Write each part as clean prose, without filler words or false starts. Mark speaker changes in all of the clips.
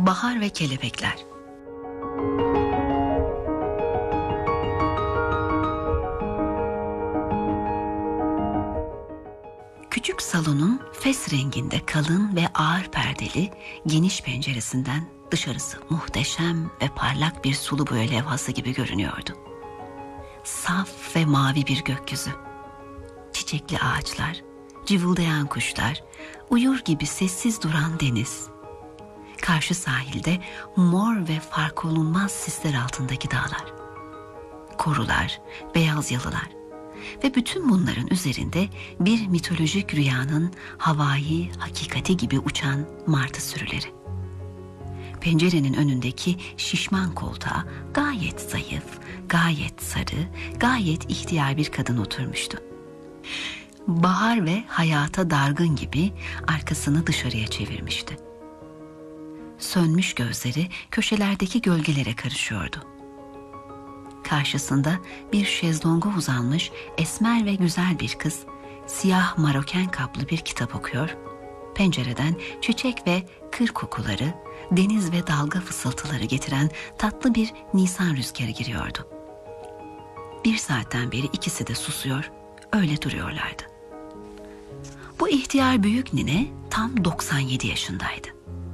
Speaker 1: Bahar ve kelebekler. Küçük salonun fes renginde kalın ve ağır perdeli geniş penceresinden dışarısı muhteşem ve parlak bir sulu boya levhası gibi görünüyordu. Saf ve mavi bir gökyüzü, çiçekli ağaçlar, cıvıldayan kuşlar, uyur gibi sessiz duran deniz. Karşı sahilde mor ve fark olunmaz sisler altındaki dağlar, korular, beyaz yalılar ve bütün bunların üzerinde bir mitolojik rüyanın havai hakikati gibi uçan martı sürüleri. Pencerenin önündeki şişman koltuğa gayet zayıf, gayet sarı, gayet ihtiyar bir kadın oturmuştu. Bahar ve hayata dargın gibi arkasını dışarıya çevirmişti. Sönmüş gözleri köşelerdeki gölgelere karışıyordu. Karşısında bir şezlonga uzanmış esmer ve güzel bir kız, siyah maroken kaplı bir kitap okuyor, pencereden çiçek ve kır kokuları, deniz ve dalga fısıltıları getiren tatlı bir nisan rüzgarı giriyordu. 1 saatten beri ikisi de susuyor, öyle duruyorlardı. Bu ihtiyar büyük nine tam 97 yaşındaydı.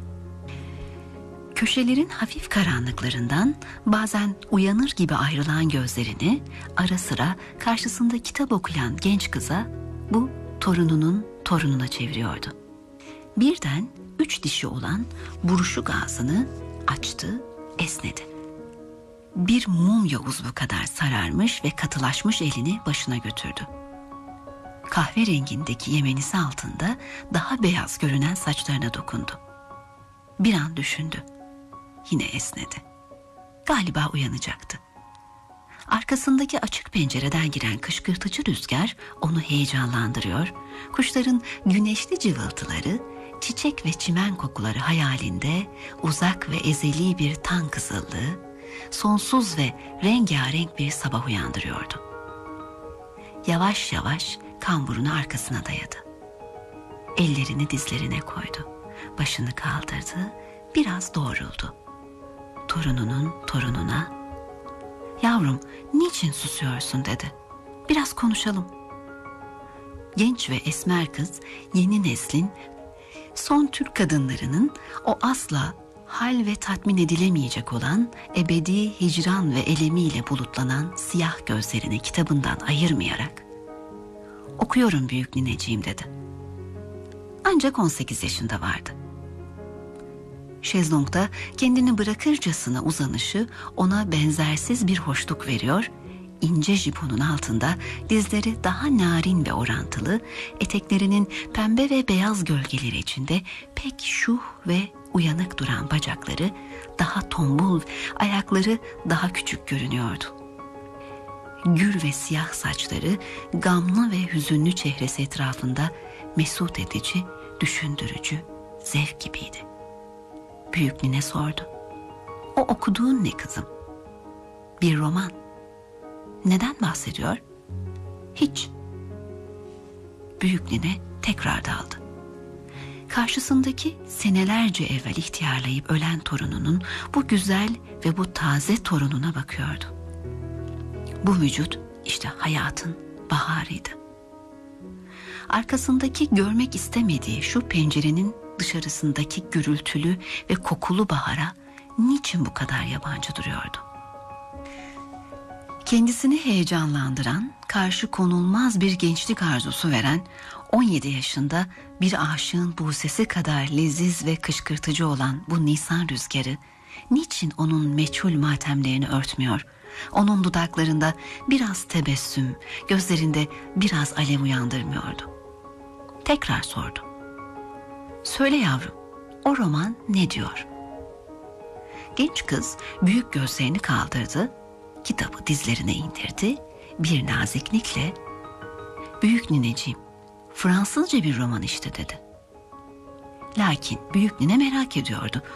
Speaker 1: Köşelerin hafif karanlıklarından bazen uyanır gibi ayrılan gözlerini ara sıra karşısında kitap okuyan genç kıza, bu torununun torununa çeviriyordu. Birden 3 dişi olan buruşuk ağzını açtı, esnedi. Bir mumya uzvu kadar sararmış ve katılaşmış elini başına götürdü. Kahverengindeki yemenisi altında daha beyaz görünen saçlarına dokundu. Bir an düşündü. Yine esnedi. Galiba uyanacaktı. Arkasındaki açık pencereden giren kışkırtıcı rüzgar onu heyecanlandırıyor, kuşların güneşli cıvıltıları, çiçek ve çimen kokuları hayalinde uzak ve ezeli bir tan kızıllığı, sonsuz ve rengarenk bir sabah uyandırıyordu. Yavaş yavaş kamburunu arkasına dayadı. Ellerini dizlerine koydu. Başını kaldırdı, biraz doğruldu. Torununun torununa, "Yavrum, niçin susuyorsun?" dedi. "Biraz konuşalım." Genç ve esmer kız, yeni neslin son Türk kadınlarının o asla hal ve tatmin edilemeyecek olan ebedi hicran ve elemiyle bulutlanan siyah gözlerini kitabından ayırmayarak, "Okuyorum büyük nineciğim," dedi. Ancak 18 yaşında vardı. Şezlongda kendini bırakırcasına uzanışı ona benzersiz bir hoşluk veriyor, ince jiponun altında dizleri daha narin ve orantılı, eteklerinin pembe ve beyaz gölgeleri içinde pek şuh ve uyanık duran bacakları daha tombul, ayakları daha küçük görünüyordu. Gür ve siyah saçları gamlı ve hüzünlü çehresi etrafında mesut edici, düşündürücü, zevk gibiydi. Büyük nine sordu. "O okuduğun ne kızım?" "Bir roman." "Neden bahsediyor?" "Hiç." Büyük nine tekrar daldı. Karşısındaki senelerce evvel ihtiyarlayıp ölen torununun bu güzel ve bu taze torununa bakıyordu. Bu vücut işte hayatın baharıydı. Arkasındaki görmek istemediği şu pencerenin dışarısındaki gürültülü ve kokulu bahara niçin bu kadar yabancı duruyordu? Kendisini heyecanlandıran, karşı konulmaz bir gençlik arzusu veren 17 yaşında bir aşığın buğsesi kadar leziz ve kışkırtıcı olan bu nisan rüzgarı niçin onun meçhul matemlerini örtmüyor? Onun dudaklarında biraz tebessüm, gözlerinde biraz alev uyandırmıyordu. Tekrar sordu. "Söyle yavrum, o roman ne diyor?" Genç kız büyük gözlerini kaldırdı, kitabı dizlerine indirdi, bir naziklikle, "Büyük nineciğim, Fransızca bir roman işte," dedi. Lakin büyük nine merak ediyordu.